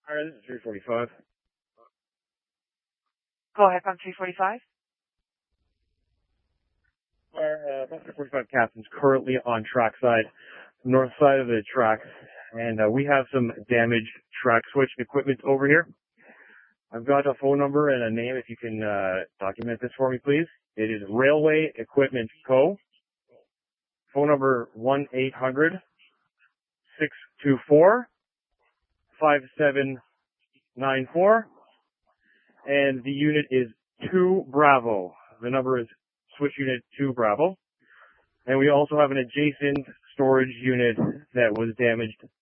Alright, this is 345. Go ahead from 345. Our 345 captain's currently on trackside, north side of the tracks, and we have some damaged track switch equipment over here. I've got a phone number and a name if you can document this for me, please. It is Railway Equipment Co. Phone number 1-800-624-5794. And the unit is 2 Bravo. The number is switch unit 2 Bravo. And we also have an adjacent storage unit that was damaged